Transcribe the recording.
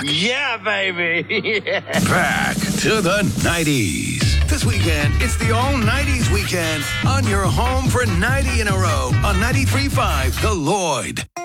back. Yeah, baby. Yeah. Back to the 90s. This weekend, it's the all 90s weekend on your home for 90 in a row on 93.5 The Lloyd.